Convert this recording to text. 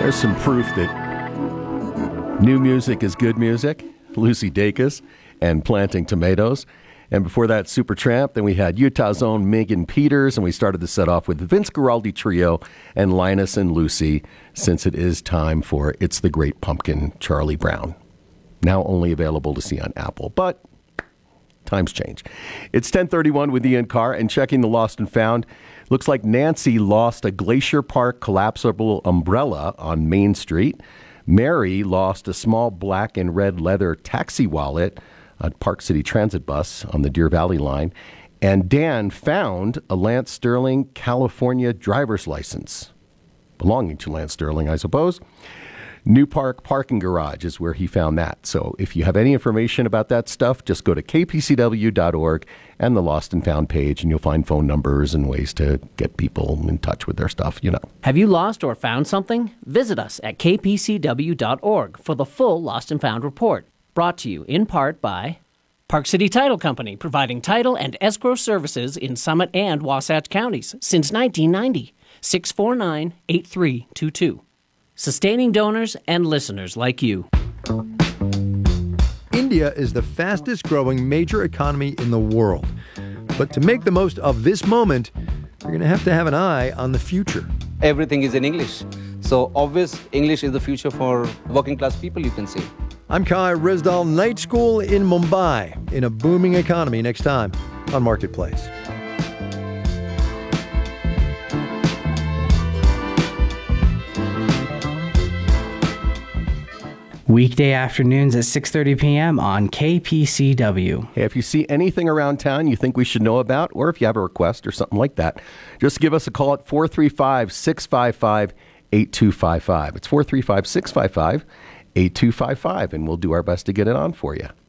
There's some proof that new music is good music. Lucy Dacus and Planting Tomatoes. And before that, Supertramp. Then we had Utah's own Megan Peters. And we started the set off with the Vince Guaraldi Trio and Linus and Lucy, since it is time for It's the Great Pumpkin, Charlie Brown. Now only available to see on Apple. But times change. It's 10:31 with Ian Carr, and checking the lost and found. Looks like Nancy lost a Glacier Park collapsible umbrella on Main Street. Mary lost a small black and red leather taxi wallet at Park City Transit bus on the Deer Valley line. And Dan found a Lance Sterling California driver's license. Belonging to Lance Sterling, I suppose. New Park Parking Garage is where he found that. So if you have any information about that stuff, just go to kpcw.org and the Lost and Found page, and you'll find phone numbers and ways to get people in touch with their stuff, you know. Have you lost or found something? Visit us at kpcw.org for the full Lost and Found report. Brought to you in part by Park City Title Company, providing title and escrow services in Summit and Wasatch counties since 1990. 649-8322. Sustaining donors and listeners like you. India is the fastest growing major economy in the world. But to make the most of this moment, you're going to have an eye on the future. Everything is in English. So obvious English is the future for working class people, you can say. I'm Kai Resdal, Night School in Mumbai, in a booming economy, next time on Marketplace. Weekday afternoons at 6:30 p.m. on KPCW. Hey, if you see anything around town you think we should know about, or if you have a request or something like that, just give us a call at 435-655-8255. It's 435-655-8255, and we'll do our best to get it on for you.